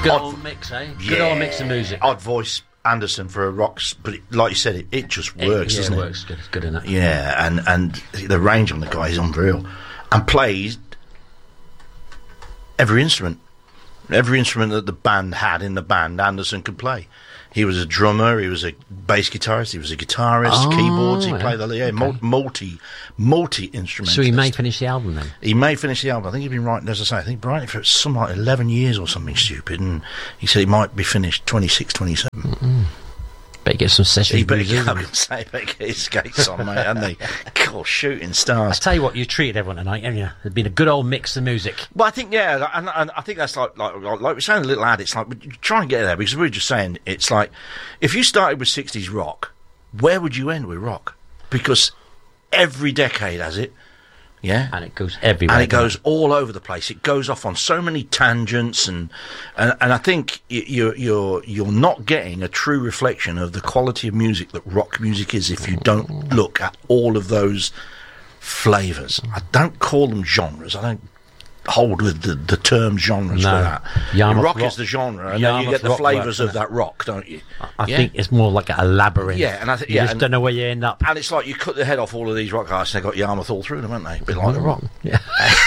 Good old mix, eh? Good old mix of music. I'd voice Anderson for a rock, but like you said, it just works, doesn't it? It works good. It's good enough. Yeah, and the range on the guy is unreal, and plays every instrument that the band had in the band. Anderson could play. He was a drummer, he was a bass guitarist, he was a guitarist, keyboards, he played multi-instrumentalist. So he may finish the album then? He may finish the album. I think he's been writing, as I say, writing for something like 11 years or something stupid, and he said he might be finished 26, 27. Better get some sessions. He better get his skates on, mate, haven't they? God, shooting stars. I tell you what, you treated everyone tonight, haven't you? There's been a good old mix of music. Well, I think, yeah, and I think that's like we're saying a little ad, it's like, try and get there, because we were just saying, it's like, if you started with 60s rock, where would you end with rock? Because every decade has it. Yeah, and it goes everywhere, and it goes all over the place. It goes off on so many tangents, and I think you're not getting a true reflection of the quality of music that rock music is if you don't look at all of those flavours. I don't call them genres. I don't hold with the term genres for that. Rock is the genre, and then you get the flavours of that rock, don't you? I think it's more like a labyrinth. Yeah, and I think you just don't know where you end up. And it's like you cut the head off all of these rock artists, and they've got Yarmouth all through them, haven't they? A bit like the rock. Yeah.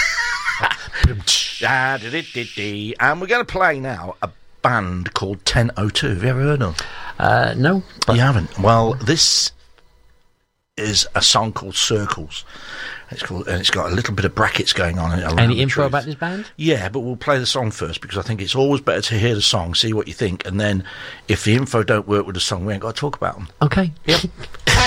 And we're going to play now a band called 1002. Have you ever heard of them? No. You haven't? Well, this is a song called Circles. It's got a little bit of brackets going on. Any info about this band? Yeah, but we'll play the song first, because I think it's always better to hear the song, see what you think, and then if the info don't work with the song, we ain't got to talk about them. Okay. Yep.